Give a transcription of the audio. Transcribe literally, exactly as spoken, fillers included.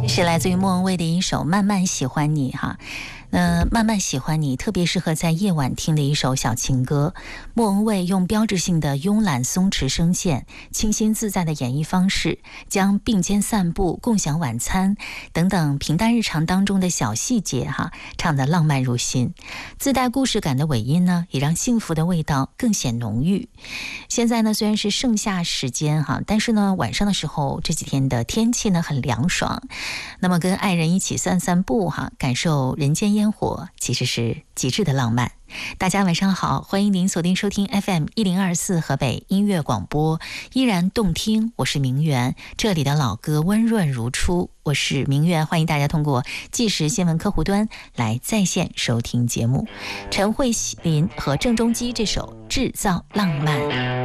是来自于莫文蔚的一首《慢慢喜欢你》哈。那慢慢喜欢你特别适合在夜晚听的一首小情歌。莫文蔚用标志性的慵懒松弛声线、清新自在的演绎方式，将并肩散步、共享晚餐等等平淡日常当中的小细节哈，唱得浪漫入心。自带故事感的尾音呢，也让幸福的味道更显浓郁。现在呢，虽然是盛夏时间哈，但是呢，晚上的时候这几天的天气呢很凉爽，那么跟爱人一起散散步哈，感受人间烟火，其实是极致的浪漫。大家晚上好，欢迎您锁定收听 F M 一零二四河北音乐广播，依然动听，我是明媛，这里的老歌温润如初，我是明媛，欢迎大家通过即时新闻客户端来在线收听节目。陈慧琳和郑中基这首《制造浪漫》。